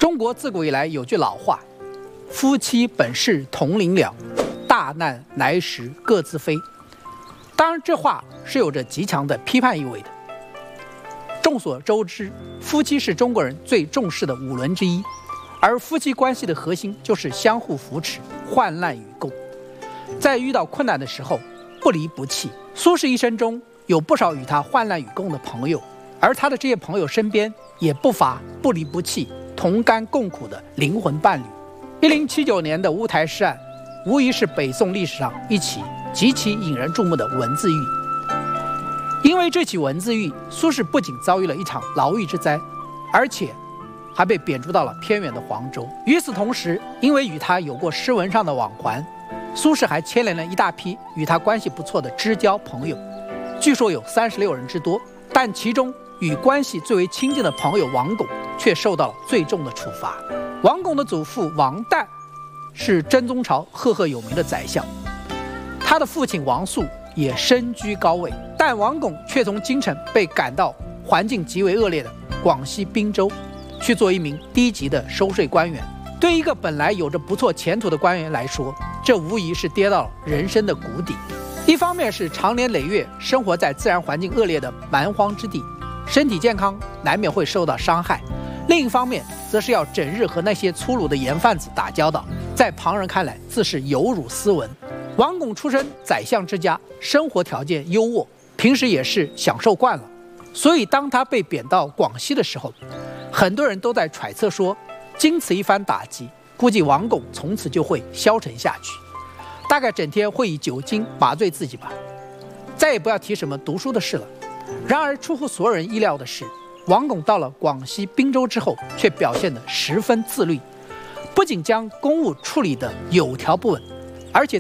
中国自古以来有句老话：“夫妻本是同林鸟，大难来时各自飞。”当然，这话是有着极强的批判意味的。众所周知，夫妻是中国人最重视的五伦之一，而夫妻关系的核心就是相互扶持、患难与共，在遇到困难的时候不离不弃。苏轼一生中有不少与他患难与共的朋友，而他的这些朋友身边也不乏不离不弃、同甘共苦的灵魂伴侣。1079年的乌台诗案，无疑是北宋历史上一起极其引人注目的文字狱。因为这起文字狱，苏轼不仅遭遇了一场牢狱之灾，而且还被贬诛到了偏远的黄州。与此同时，因为与他有过诗文上的往还，苏轼还牵连了一大批与他关系不错的知交朋友，据说有36人之多。但其中与关系最为亲近的朋友王巩却受到了最重的处罚。王巩的祖父王旦是真宗朝赫赫有名的宰相，他的父亲王肃也身居高位，但王巩却从京城被赶到环境极为恶劣的广西滨州，去做一名低级的收税官员。对一个本来有着不错前途的官员来说，这无疑是跌到了人生的谷底。一方面是长年累月生活在自然环境恶劣的蛮荒之地，身体健康难免会受到伤害；另一方面，则是要整日和那些粗鲁的盐贩子打交道，在旁人看来自是有辱斯文。王巩出身宰相之家，生活条件优渥，平时也是享受惯了，所以当他被贬到广西的时候，很多人都在揣测说，经此一番打击，估计王巩从此就会消沉下去，大概整天会以酒精麻醉自己吧，再也不要提什么读书的事了。然而出乎所有人意料的是，王巩到了广西滨州之后，却表现得十分自律，不仅将公务处理得有条不紊，而且